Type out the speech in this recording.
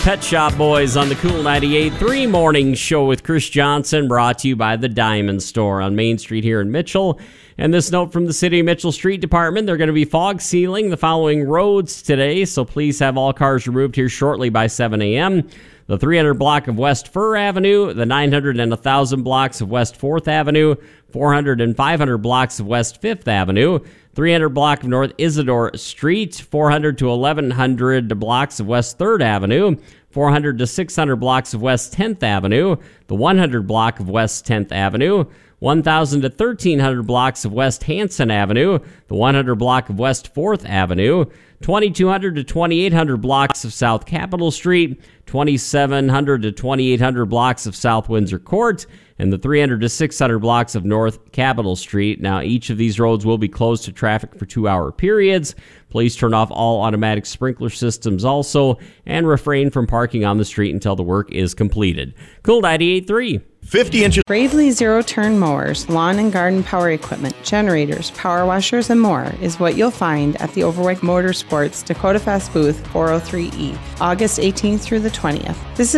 Pet Shop Boys on the Cool 98.3 Morning Show with Chris Johnson, brought to you by the Diamond Store on Main Street here in Mitchell. And this note from the City of Mitchell Street Department: they're going to be fog sealing the following roads today, so please have all cars removed here shortly by 7 a.m. The 300 block of West Fir Avenue, the 900 and 1,000 blocks of West 4th Avenue, 400 and 500 blocks of West 5th Avenue, 300 block of North Isidore Street, 400 to 1,100 blocks of West 3rd Avenue, 400 to 600 blocks of West 10th Avenue, the 100 block of West 10th Avenue, 1,000 to 1,300 blocks of West Hanson Avenue, the 100 block of West 4th Avenue, 2,200 to 2,800 blocks of South Capitol Street, 2,700 to 2,800 blocks of South Windsor Court, and the 300 to 600 blocks of North Capitol Street. Now, each of these roads will be closed to traffic for 2-hour periods. Please turn off all automatic sprinkler systems also, and refrain from parking on the street until the work is completed. Cool 98.3. 50 inches. Gravely zero-turn mowers, lawn and garden power equipment, generators, power washers, and more is what you'll find at the Overweg Motorsports Dakota Fest booth 403E, August 18th through the 20th. This is